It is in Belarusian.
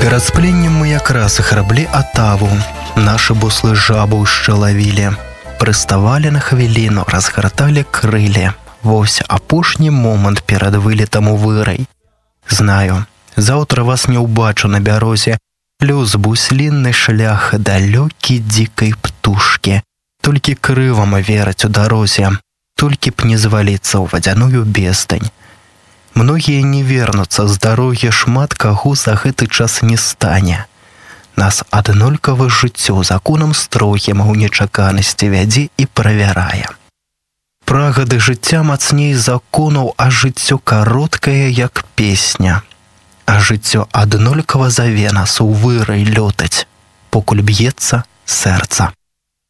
Перад спленнем мы якраз граблі атаву. Нашы буслы жабу яшчэ лавілі. Прыставалі на хвіліну, разгарталі крылі. Вось апошні момант перад вылетам у вырай. Знаю, заўтра вас не ўбачу на бярозе. Плюс буслінны шлях далёкі дзікай птушкі. Толькі крывам вераць у дарозе. Толькі б не зваліцца ў вадзяную бестань. Многія не вернуцца з дарогі, шмат каго за гэты час не стане. Нас аднолькава жыццё законам строгім у нечаканасці вядзе і правярае. Прагады жыцця мацней законаў, а жыццё кароткае, як песня. А жыццё аднолькава заве нас у вырай лётаць, покуль б'ецца сэрца.